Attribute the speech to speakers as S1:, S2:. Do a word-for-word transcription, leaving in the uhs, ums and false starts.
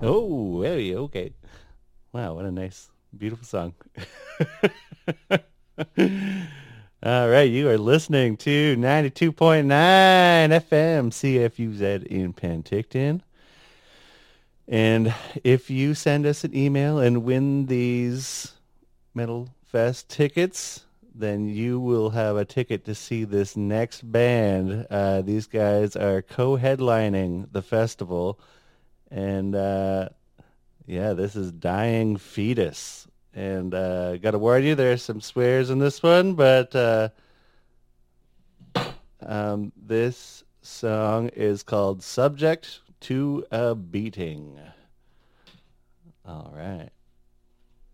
S1: Oh, hey, okay. Wow, what a nice, beautiful song. All right, you are listening to ninety-two point nine F M C F U Z in Penticton. And if you send us an email and win these Metal Fest tickets, then you will have a ticket to see this next band. Uh, these guys are co-headlining the festival. And uh, yeah, this is Dying Fetus. And uh, got to warn you, there's some swears in this one, but uh, um, this song is called Subject to a Beating. All right.